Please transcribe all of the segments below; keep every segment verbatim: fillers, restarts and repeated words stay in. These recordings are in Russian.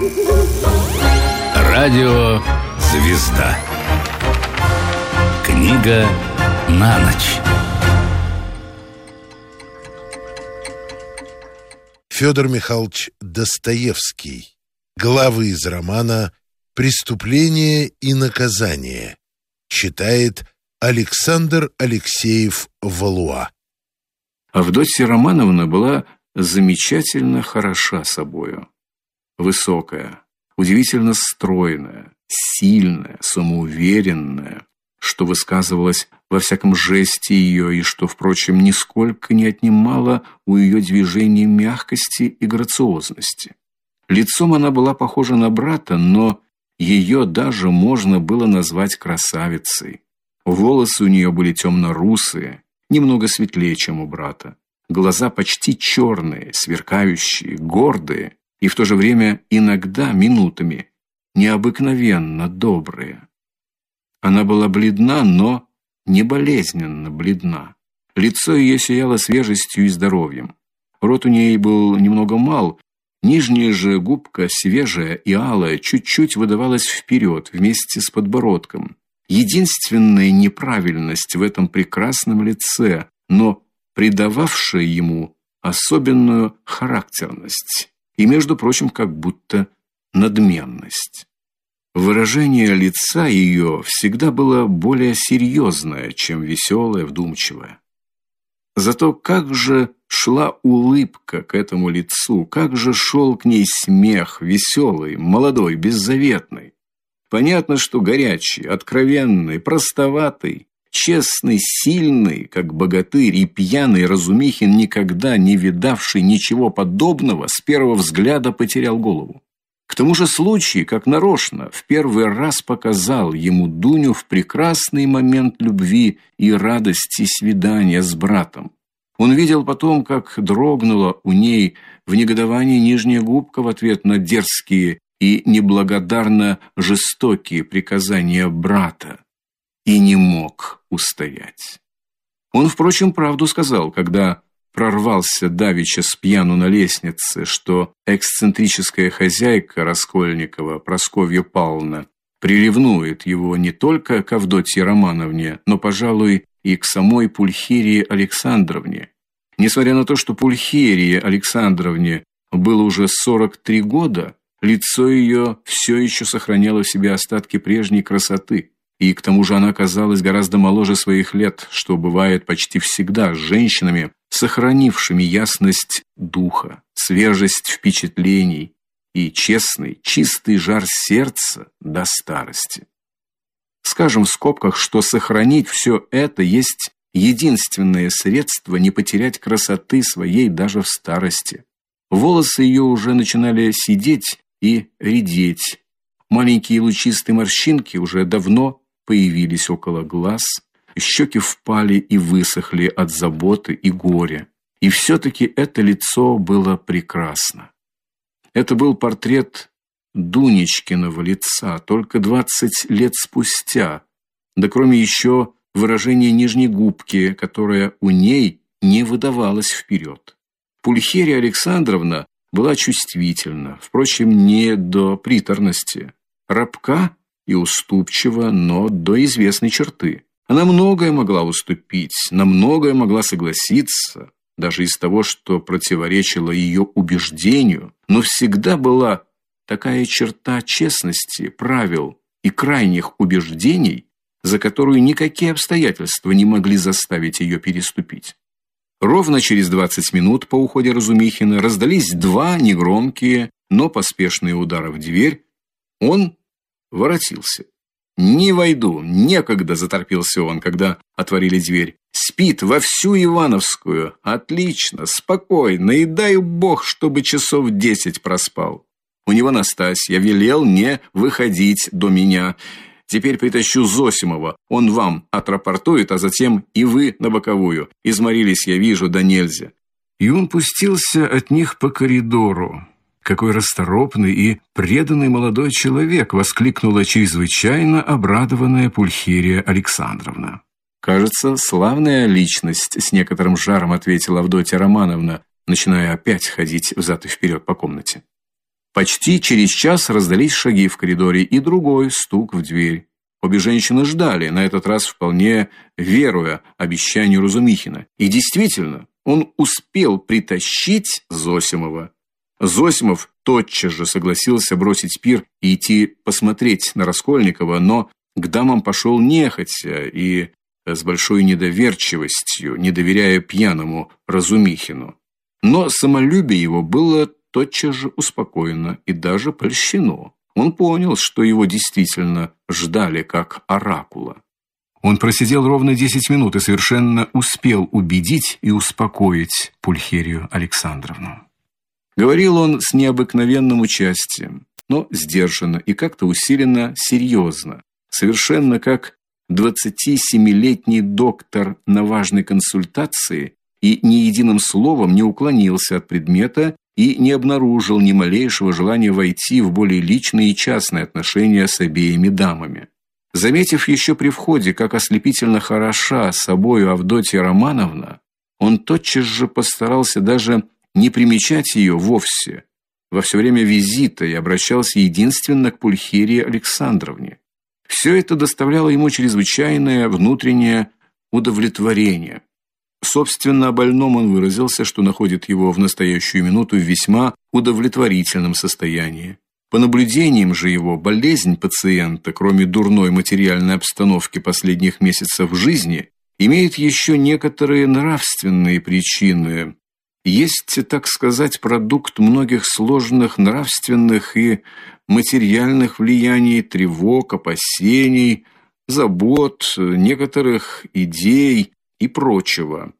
Радио «Звезда». Книга на ночь. Федор Михайлович Достоевский. Главы из романа «Преступление и наказание». Читает Александр Алексеев Валуа. Авдотья Романовна была замечательно хороша собою. Высокая, удивительно стройная, сильная, самоуверенная, что высказывалось во всяком жесте ее и что, впрочем, нисколько не отнимало у ее движений мягкости и грациозности. Лицом она была похожа на брата, но ее даже можно было назвать красавицей. Волосы у нее были темно-русые, немного светлее, чем у брата. Глаза почти черные, сверкающие, гордые и в то же время иногда, минутами, необыкновенно добрые. Она была бледна, но не болезненно бледна. Лицо ее сияло свежестью и здоровьем. Рот у ней был немного мал, нижняя же губка, свежая и алая, чуть-чуть выдавалась вперед вместе с подбородком. Единственная неправильность в этом прекрасном лице, но придававшая ему особенную характерность и, между прочим, как будто надменность. Выражение лица ее всегда было более серьезное, чем веселое, вдумчивое. Зато как же шла улыбка к этому лицу, как же шел к ней смех, веселый, молодой, беззаветный. Понятно, что горячий, откровенный, простоватый, честный, сильный, как богатырь, и пьяный Разумихин, никогда не видавший ничего подобного, с первого взгляда потерял голову. К тому же случай, как нарочно, в первый раз показал ему Дуню в прекрасный момент любви и радости свидания с братом. Он видел потом, как дрогнула у ней в негодовании нижняя губка в ответ на дерзкие и неблагодарно жестокие приказания брата, и не мог устоять. Он, впрочем, правду сказал, когда прорвался давеча с пьяну на лестнице, что эксцентрическая хозяйка Раскольникова, Прасковья Павловна, приревнует его не только к Авдотье Романовне, но, пожалуй, и к самой Пульхерии Александровне. Несмотря на то, что Пульхерии Александровне было уже сорок три года, лицо ее все еще сохраняло в себе остатки прежней красоты, и к тому же она казалась гораздо моложе своих лет, что бывает почти всегда с женщинами, сохранившими ясность духа, свежесть впечатлений и честный, чистый жар сердца до старости. Скажем в скобках, что сохранить все это есть единственное средство не потерять красоты своей даже в старости. Волосы ее уже начинали сидеть и редеть. Маленькие лучистые морщинки уже давно появились около глаз, щеки впали и высохли от заботы и горя. И все-таки это лицо было прекрасно. Это был портрет Дунечкиного лица, только двадцать лет спустя, да кроме еще выражения нижней губки, которое у ней не выдавалось вперед. Пульхерия Александровна была чувствительна, впрочем, не до приторности, робка и уступчива, но до известной черты. Она многое могла уступить, на многое могла согласиться, даже из того, что противоречило ее убеждению, но всегда была такая черта честности, правил и крайних убеждений, за которую никакие обстоятельства не могли заставить ее переступить. Ровно через двадцать минут по уходе Разумихина раздались два негромкие, но поспешные удара в дверь. Он воротился. «Не войду, некогда», — заторпился он, когда отворили дверь. «Спит во всю Ивановскую. Отлично, спокойно, и дай Бог, чтобы часов десять проспал. У него Настасья велел не выходить до меня. Теперь притащу Зосимова, он вам отрапортует, а затем и вы на боковую. Изморились, я вижу, да нельзя». И он пустился от них по коридору. «Какой расторопный и преданный молодой человек!» — воскликнула чрезвычайно обрадованная Пульхерия Александровна. «Кажется, славная личность», — с некоторым жаром ответила Авдотья Романовна, начиная опять ходить взад и вперед по комнате. Почти через час раздались шаги в коридоре и другой стук в дверь. Обе женщины ждали, на этот раз вполне веруя обещанию Разумихина. И действительно, он успел притащить Зосимова. Зосимов тотчас же согласился бросить пир и идти посмотреть на Раскольникова, но к дамам пошел нехотя и с большой недоверчивостью, не доверяя пьяному Разумихину. Но самолюбие его было тотчас же успокоено и даже польщено. Он понял, что его действительно ждали как оракула. Он просидел ровно десять минут и совершенно успел убедить и успокоить Пульхерию Александровну. Говорил он с необыкновенным участием, но сдержанно и как-то усиленно серьезно, совершенно как двадцатисемилетний доктор на важной консультации, и ни единым словом не уклонился от предмета и не обнаружил ни малейшего желания войти в более личные и частные отношения с обеими дамами. Заметив еще при входе, как ослепительно хороша собою Авдотья Романовна, он тотчас же постарался даже не примечать ее вовсе во все время визита и обращался единственно к Пульхерии Александровне. Все это доставляло ему чрезвычайное внутреннее удовлетворение. Собственно, о больном он выразился, что находит его в настоящую минуту в весьма удовлетворительном состоянии. По наблюдениям же его, болезнь пациента, кроме дурной материальной обстановки последних месяцев жизни, имеет еще некоторые нравственные причины. Есть, так сказать, продукт многих сложных нравственных и материальных влияний, тревог, опасений, забот, некоторых идей и прочего.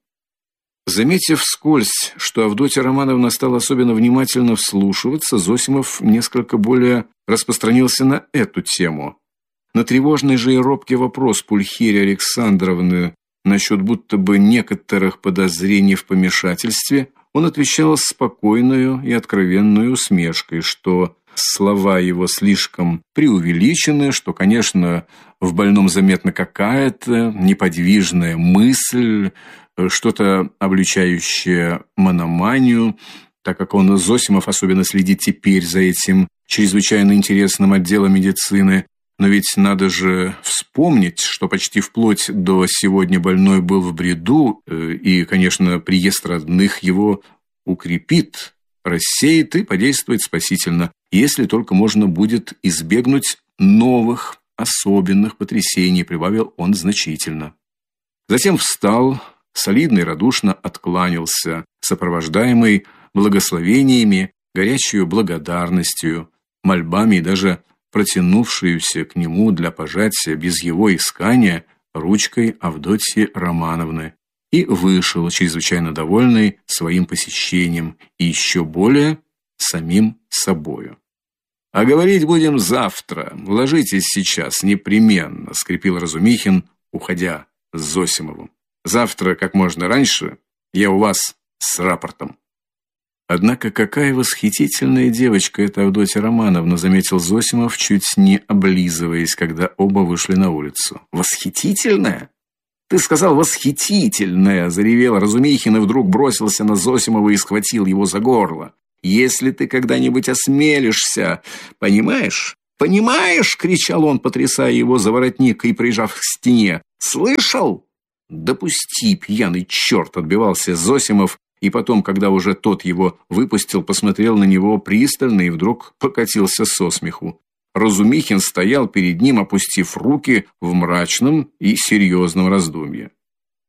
Заметив вскользь, что Авдотья Романовна стала особенно внимательно вслушиваться, Зосимов несколько более распространился на эту тему. На тревожный же и робкий вопрос Пульхерии Александровны насчет будто бы некоторых подозрений в помешательстве он отвечал с спокойной и откровенной усмешкой, что слова его слишком преувеличены, что, конечно, в больном заметна какая-то неподвижная мысль, что-то обличающее мономанию, так как он, Зосимов, особенно следит теперь за этим чрезвычайно интересным отделом медицины. Но ведь надо же вспомнить, что почти вплоть до сегодня больной был в бреду, и, конечно, приезд родных его укрепит, рассеет и подействует спасительно, если только можно будет избегнуть новых особенных потрясений, прибавил он значительно. Затем встал, солидно и радушно откланялся, сопровождаемый благословениями, горячей благодарностью, мольбами и даже протянувшуюся к нему для пожатия без его искания ручкой Авдотьи Романовны, и вышел чрезвычайно довольный своим посещением и еще более самим собою. А говорить будем завтра. Ложитесь сейчас непременно, скрипел Разумихин, уходя с Зосимовым. Завтра, как можно раньше, я у вас с рапортом. Однако какая восхитительная девочка эта Авдотья Романовна, заметил Зосимов, чуть не облизываясь, когда оба вышли на улицу. Восхитительная? Ты сказал восхитительная, заревел Разумихин и вдруг бросился на Зосимова и схватил его за горло. Если ты когда-нибудь осмелишься, понимаешь? Понимаешь, кричал он, потрясая его за воротник и прижав к стене. Слышал? Допусти, пьяный черт, отбивался Зосимов. И потом, когда уже тот его выпустил, посмотрел на него пристально и вдруг покатился со смеху. Разумихин стоял перед ним, опустив руки в мрачном и серьезном раздумье.